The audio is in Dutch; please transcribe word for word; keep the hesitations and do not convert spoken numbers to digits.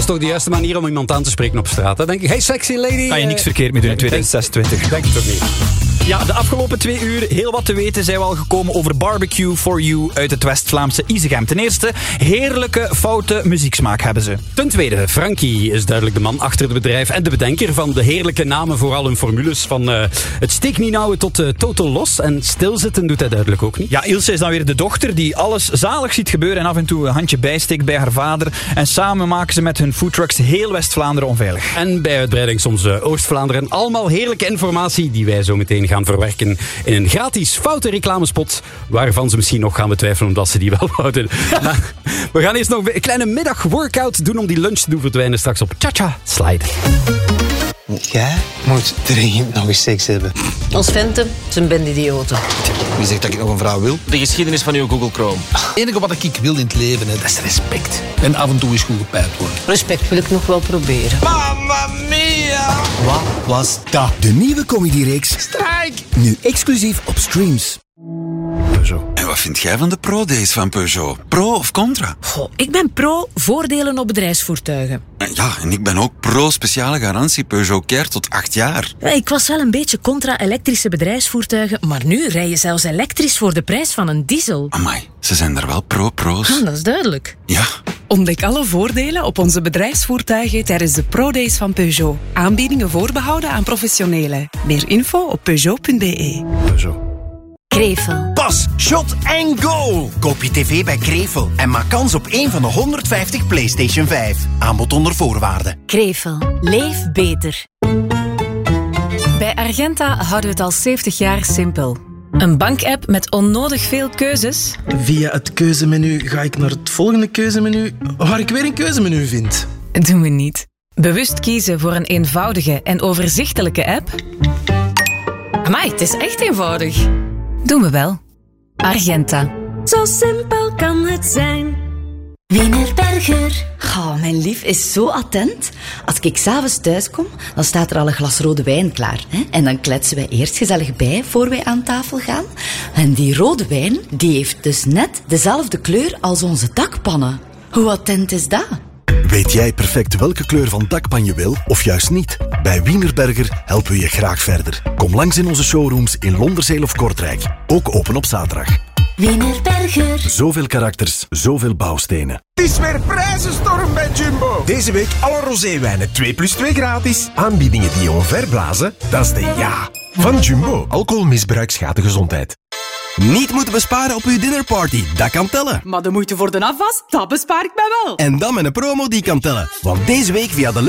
toch de juiste manier om iemand aan te spreken op straat. Hè? Denk ik, hey sexy lady. Kan je niks verkeerd mee doen in twintig zesentwintig. Denk het toch niet. Ja, de afgelopen twee uur heel wat te weten zijn we al gekomen over Barbecue for You uit het West-Vlaamse Isegem. Ten eerste, heerlijke foute muzieksmaak hebben ze. Ten tweede, Frankie is duidelijk de man achter het bedrijf en de bedenker van de heerlijke namen voor al hun formules. Van uh, het steek niet nauwen tot uh, total los en stilzitten doet hij duidelijk ook niet. Ja, Ilse is dan weer de dochter die alles zalig ziet gebeuren en af en toe een handje bijsteekt bij haar vader. En samen maken ze met hun foodtrucks heel West-Vlaanderen onveilig. En bij uitbreiding soms uh, Oost-Vlaanderen. Allemaal heerlijke informatie die wij zo meteen gaan verwerken in een gratis foute reclamespot, waarvan ze misschien nog gaan betwijfelen omdat ze die wel houden. We gaan eerst nog een kleine middagworkout doen om die lunch te doen verdwijnen straks op Cha-Cha Slide. Jij moet dringend nog eens seks hebben. Ons venten zijn bende idioten. Wie zegt dat ik nog een vrouw wil? De geschiedenis van uw Google Chrome. Het enige wat ik wil in het leven, hè, dat is respect. En af en toe is goed gepijpt worden. Respect wil ik nog wel proberen. Mamma mia! Wat was dat? De nieuwe comedyreeks Strijk! Nu exclusief op Streams. Peugeot. En wat vind jij van de Pro-Days van Peugeot? Pro of contra? Goh, ik ben pro voordelen op bedrijfsvoertuigen. Ja, en ik ben ook pro-speciale garantie Peugeot Care tot acht jaar. Ja, ik was wel een beetje contra elektrische bedrijfsvoertuigen, maar nu rij je zelfs elektrisch voor de prijs van een diesel. Amai, ze zijn er wel pro-pro's. Ah, dat is duidelijk. Ja. Ontdek alle voordelen op onze bedrijfsvoertuigen tijdens de Pro-Days van Peugeot. Aanbiedingen voorbehouden aan professionelen. Meer info op peugeot punt b e. Peugeot. Krevel. Pas, shot en go! Koop je tv bij Krevel en maak kans op één van de honderdvijftig PlayStation vijf. Aanbod onder voorwaarden. Krevel. Leef beter. Bij Argenta houden we het al zeventig jaar simpel. Een bankapp met onnodig veel keuzes. Via het keuzemenu ga ik naar het volgende keuzemenu, waar ik weer een keuzemenu vind. Doen we niet. Bewust kiezen voor een eenvoudige en overzichtelijke app. Amai, het is echt eenvoudig. Doen we wel. Argenta. Zo simpel kan het zijn. Wienerberger. Oh, mijn lief is zo attent. Als ik 's avonds thuis kom, dan staat er al een glas rode wijn klaar. Hè? En dan kletsen wij eerst gezellig bij, voor wij aan tafel gaan. En die rode wijn, die heeft dus net dezelfde kleur als onze dakpannen. Hoe attent is dat? Weet jij perfect welke kleur van dakpan je wil, of juist niet? Bij Wienerberger helpen we je graag verder. Kom langs in onze showrooms in Londerzeel of Kortrijk. Ook open op zaterdag. Wienerberger. Zoveel karakters, zoveel bouwstenen. Het is weer prijzenstorm bij Jumbo. Deze week alle roséwijnen twee plus twee gratis. Aanbiedingen die je omverblazen, dat is de ja van Jumbo. Alcoholmisbruik schaadt de gezondheid. Niet moeten besparen op uw dinnerparty, dat kan tellen. Maar de moeite voor de afwas, dat bespaar ik mij wel. En dan met een promo die kan tellen. Want deze week via de